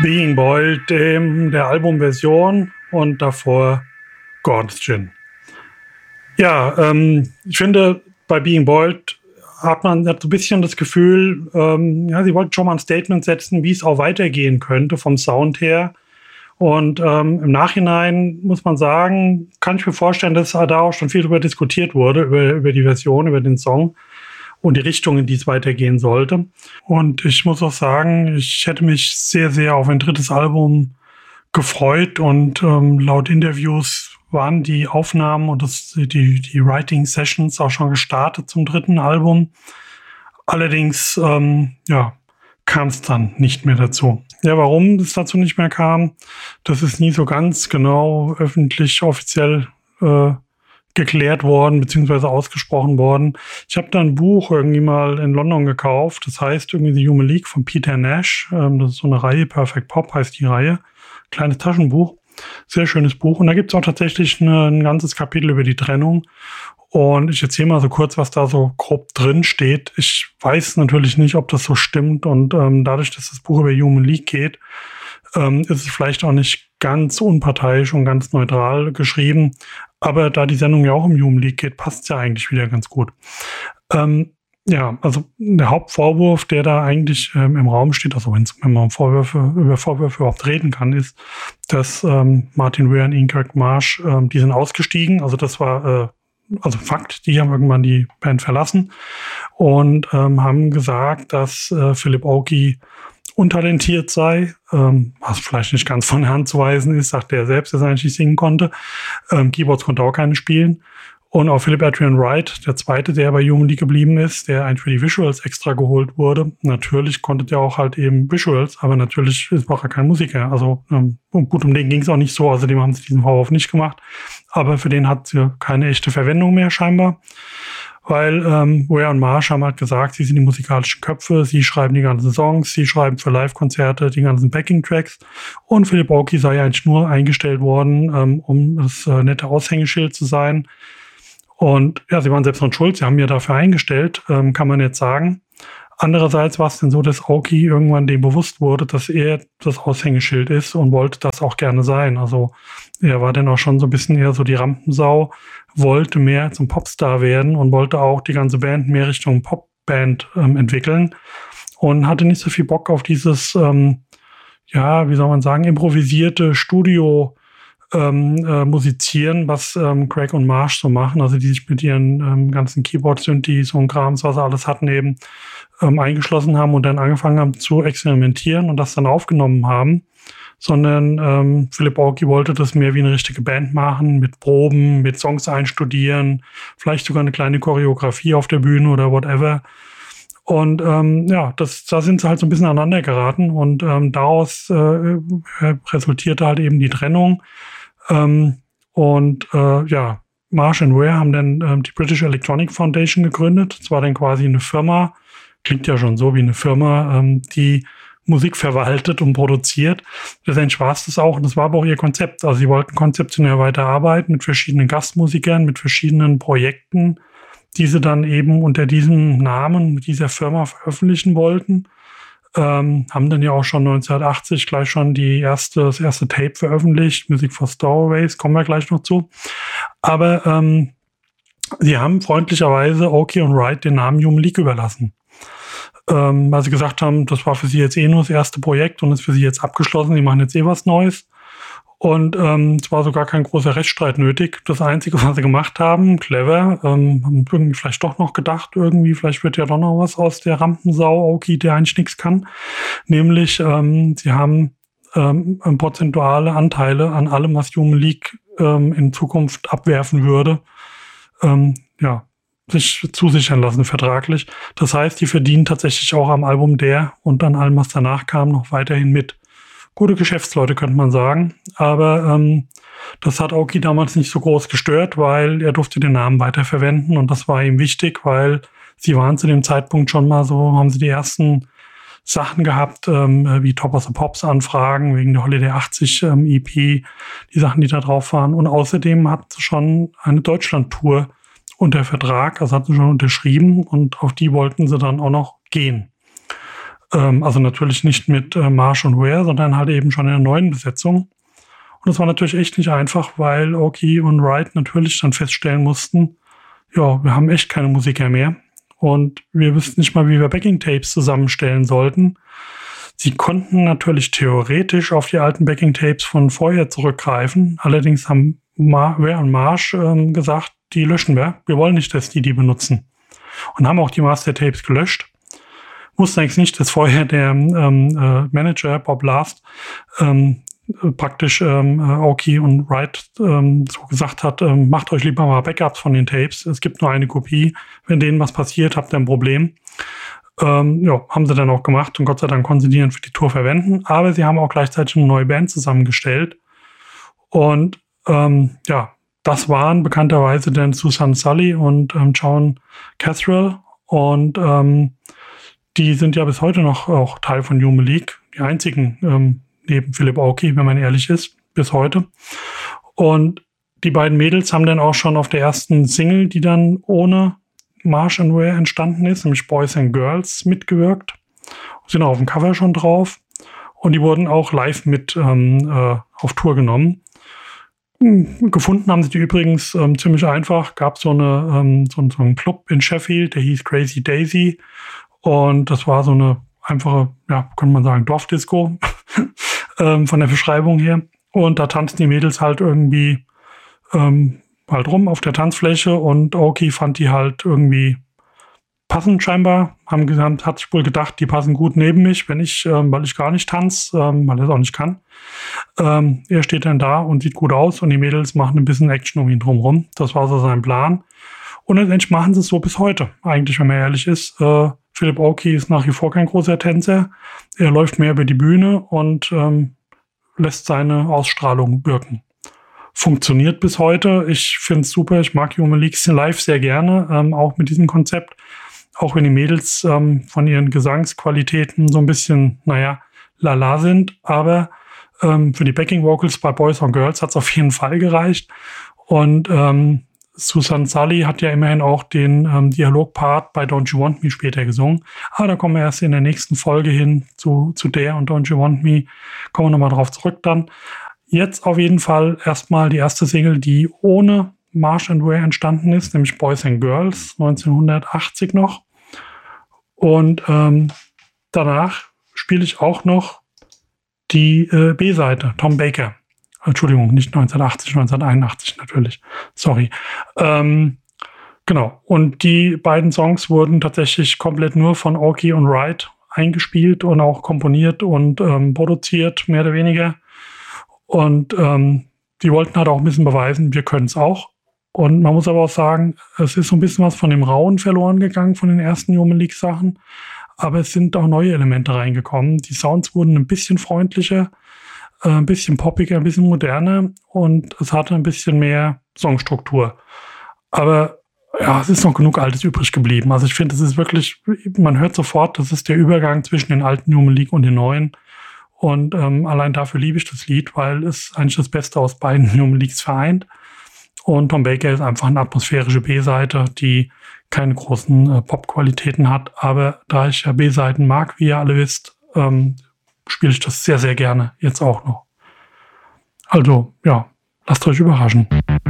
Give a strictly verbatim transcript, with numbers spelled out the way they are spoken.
Being Boiled, dem, der Albumversion und davor Gordon's Gin. Ja, ähm, ich finde, bei Being Boiled hat man hat so ein bisschen das Gefühl, ähm, ja, sie wollten schon mal ein Statement setzen, wie es auch weitergehen könnte vom Sound her. Und ähm, im Nachhinein muss man sagen, kann ich mir vorstellen, dass da auch schon viel darüber diskutiert wurde, über, über die Version, über den Song und die Richtung, in die es weitergehen sollte. Und ich muss auch sagen, ich hätte mich sehr, sehr auf ein drittes Album gefreut. Und ähm, laut Interviews waren die Aufnahmen und das, die, die Writing-Sessions auch schon gestartet zum dritten Album. Allerdings ähm, ja, kam es dann nicht mehr dazu. Ja, warum es dazu nicht mehr kam, das ist nie so ganz genau öffentlich, offiziell äh, geklärt worden, beziehungsweise ausgesprochen worden. Ich habe da ein Buch irgendwie mal in London gekauft, das heißt irgendwie The Human League von Peter Nash. Ähm, das ist so eine Reihe, Perfect Pop heißt die Reihe. Kleines Taschenbuch, sehr schönes Buch. Und da gibt es auch tatsächlich eine, ein ganzes Kapitel über die Trennung. Und ich erzähle mal so kurz, was da so grob drin steht. Ich weiß natürlich nicht, ob das so stimmt. Und ähm, dadurch, dass das Buch über Human League geht, ähm, ist es vielleicht auch nicht ganz unparteiisch und ganz neutral geschrieben. Aber da die Sendung ja auch um Human League geht, passt es ja eigentlich wieder ganz gut. Ähm, ja, also der Hauptvorwurf, der da eigentlich ähm, im Raum steht, also wenn man Vorwürfe, über Vorwürfe überhaupt reden kann, ist, dass ähm, Martin Weir und Ian Kirk Marsh, ähm, die sind ausgestiegen. Also das war äh, also Fakt, die haben irgendwann die Band verlassen und ähm, haben gesagt, dass äh, Philip Oakey untalentiert sei, ähm, was vielleicht nicht ganz von der Hand zu weisen ist, sagt er selbst, dass er eigentlich nicht singen konnte. Ähm, Keyboards konnte auch keine spielen. Und auch Philip Adrian Wright, der zweite, der bei Human League geblieben ist, der eigentlich für die Visuals extra geholt wurde. Natürlich konnte der auch halt eben Visuals, aber natürlich war er kein Musiker. Also ähm, gut, um den ging es auch nicht so, also dem haben sie diesen Vorwurf nicht gemacht. Aber für den hat sie keine echte Verwendung mehr scheinbar. Weil ähm, Weir und Marsh haben halt gesagt, sie sind die musikalischen Köpfe, sie schreiben die ganzen Songs, sie schreiben für Live-Konzerte die ganzen Backing-Tracks und Philip Oakey sei eigentlich nur eingestellt worden, ähm, um das äh, nette Aushängeschild zu sein. Und ja, sie waren selbst noch schuld, sie haben ja dafür eingestellt, ähm, kann man jetzt sagen. Andererseits war es denn so, dass Oakey irgendwann dem bewusst wurde, dass er das Aushängeschild ist und wollte das auch gerne sein. Also er war dann auch schon so ein bisschen eher so die Rampensau, wollte mehr zum Popstar werden und wollte auch die ganze Band mehr Richtung Popband ähm, entwickeln und hatte nicht so viel Bock auf dieses, ähm, ja, wie soll man sagen, improvisierte Studio Ähm, äh, musizieren, was ähm, Craig und Marsh so machen, also die sich mit ihren ähm, ganzen Keyboard-Synthes und Krams, was sie alles hatten, eben ähm, eingeschlossen haben und dann angefangen haben zu experimentieren und das dann aufgenommen haben, sondern ähm, Philip Oakey wollte das mehr wie eine richtige Band machen, mit Proben, mit Songs einstudieren, vielleicht sogar eine kleine Choreografie auf der Bühne oder whatever. Und ähm, ja, das, da sind sie halt so ein bisschen aneinander geraten und ähm, daraus äh, resultierte halt eben die Trennung. Ähm, und äh, ja, Marsh und Weir haben dann ähm, die British Electronic Foundation gegründet. Das war dann quasi eine Firma, klingt ja schon so wie eine Firma, ähm, die Musik verwaltet und produziert. Letztendlich war es das auch und das war aber auch ihr Konzept. Also sie wollten konzeptionell weiterarbeiten mit verschiedenen Gastmusikern, mit verschiedenen Projekten, die sie dann eben unter diesem Namen, mit dieser Firma veröffentlichen wollten. Ähm, haben dann ja auch schon neunzehnhundertachtzig gleich schon die erste, das erste Tape veröffentlicht, Music for Stowaways, kommen wir gleich noch zu. Aber ähm, sie haben freundlicherweise Oakey und Wright den Namen Human League überlassen. Ähm, weil sie gesagt haben, das war für sie jetzt eh nur das erste Projekt und ist für sie jetzt abgeschlossen, sie machen jetzt eh was Neues. Und ähm, es war sogar kein großer Rechtsstreit nötig. Das Einzige, was sie gemacht haben, clever, ähm, haben irgendwie vielleicht doch noch gedacht, irgendwie, vielleicht wird ja doch noch was aus der Rampensau Oakey, der eigentlich nichts kann. Nämlich, ähm, sie haben ähm, prozentuale Anteile an allem, was Human League ähm, in Zukunft abwerfen würde, ähm, ja, sich zusichern lassen, vertraglich. Das heißt, die verdienen tatsächlich auch am Album der und an allem, was danach kam, noch weiterhin mit. Gute Geschäftsleute, könnte man sagen. Aber ähm, das hat Oakey damals nicht so groß gestört, weil er durfte den Namen weiterverwenden. Und das war ihm wichtig, weil sie waren zu dem Zeitpunkt schon mal so, haben sie die ersten Sachen gehabt, ähm, wie Top of the Pops Anfragen, wegen der Holiday achtzig ähm, E P, die Sachen, die da drauf waren. Und außerdem hatten sie schon eine Deutschland-Tour unter Vertrag, also hatten sie schon unterschrieben. Und auf die wollten sie dann auch noch gehen. Ähm, also natürlich nicht mit äh, Marsh und Ware, sondern halt eben schon in der neuen Besetzung. Und das war natürlich echt nicht einfach, weil Oki und Wright natürlich dann feststellen mussten, ja, wir haben echt keine Musiker mehr. Und wir wüssten nicht mal, wie wir Backing-Tapes zusammenstellen sollten. Sie konnten natürlich theoretisch auf die alten Backing-Tapes von vorher zurückgreifen. Allerdings haben Mar- Ware und Marsh ähm, gesagt, die löschen wir. Wir wollen nicht, dass die die benutzen. Und haben auch die Master-Tapes gelöscht. Wussten eigentlich nicht, dass vorher der ähm, äh, Manager Bob Last ähm, praktisch ähm, Oki und Wright ähm, so gesagt hat, ähm, macht euch lieber mal Backups von den Tapes. Es gibt nur eine Kopie. Wenn denen was passiert, habt ihr ein Problem. Ähm, ja, haben sie dann auch gemacht und Gott sei Dank konnten sie die dann für die Tour verwenden. Aber sie haben auch gleichzeitig eine neue Band zusammengestellt. Und ähm, ja, das waren bekannterweise dann Susan Sully und ähm, John Catherall. Und ähm, die sind ja bis heute noch auch Teil von Human League. Die einzigen ähm, neben Philip Oakey, wenn man ehrlich ist, bis heute. Und die beiden Mädels haben dann auch schon auf der ersten Single, die dann ohne Marsh and Ware entstanden ist, nämlich Boys and Girls, mitgewirkt. Sind auch auf dem Cover schon drauf. Und die wurden auch live mit ähm, äh, auf Tour genommen. Hm, gefunden haben sie die übrigens ähm, ziemlich einfach. Gab so, eine, ähm, so, so einen Club in Sheffield, der hieß Crazy Daisy. Und das war so eine einfache, ja, könnte man sagen, Dorfdisco ähm, von der Beschreibung her. Und da tanzten die Mädels halt irgendwie ähm, halt rum auf der Tanzfläche und Oki fand die halt irgendwie passend scheinbar. Haben gesagt, hat sich wohl gedacht, die passen gut neben mich, wenn ich, ähm, weil ich gar nicht tanze, ähm, weil er es auch nicht kann. Ähm, er steht dann da und sieht gut aus und die Mädels machen ein bisschen Action um ihn drumherum. Das war so sein Plan. Und letztendlich machen sie es so bis heute. Eigentlich, wenn man ehrlich ist, äh, Philip Oakey ist nach wie vor kein großer Tänzer. Er läuft mehr über die Bühne und ähm, lässt seine Ausstrahlung wirken. Funktioniert bis heute. Ich finde es super. Ich mag Human League live sehr gerne, ähm, auch mit diesem Konzept. Auch wenn die Mädels ähm, von ihren Gesangsqualitäten so ein bisschen, naja, lala sind. Aber ähm, für die Backing Vocals bei Boys and Girls hat es auf jeden Fall gereicht. Und ähm, Susan Sully hat ja immerhin auch den ähm, Dialogpart bei Don't You Want Me später gesungen. Aber da kommen wir erst in der nächsten Folge hin zu, zu der und Don't You Want Me. Kommen wir nochmal drauf zurück dann. Jetzt auf jeden Fall erstmal die erste Single, die ohne Marsh and Ware entstanden ist, nämlich Boys and Girls, neunzehnhundertachtzig noch. Und ähm, danach spiele ich auch noch die äh, B-Seite, Tom Baker. Entschuldigung, nicht neunzehnhundertachtzig, neunzehnhunderteinundachtzig natürlich. Sorry. Ähm, genau. Und die beiden Songs wurden tatsächlich komplett nur von Oakey und Wright eingespielt und auch komponiert und ähm, produziert, mehr oder weniger. Und ähm, die wollten halt auch ein bisschen beweisen, wir können es auch. Und man muss aber auch sagen, es ist so ein bisschen was von dem Rauen verloren gegangen, von den ersten Human League Sachen. Aber es sind auch neue Elemente reingekommen. Die Sounds wurden ein bisschen freundlicher, ein bisschen poppiger, ein bisschen moderner und es hatte ein bisschen mehr Songstruktur. Aber ja, es ist noch genug Altes übrig geblieben. Also ich finde, es ist wirklich, man hört sofort, das ist der Übergang zwischen den alten Human League und den neuen. Und ähm, allein dafür liebe ich das Lied, weil es eigentlich das Beste aus beiden Human Leagues vereint. Und Tom Baker ist einfach eine atmosphärische B-Seite, die keine großen äh, Pop-Qualitäten hat. Aber da ich ja B-Seiten mag, wie ihr alle wisst, ähm, spiele ich das sehr, sehr gerne jetzt auch noch. Also, ja, lasst euch überraschen.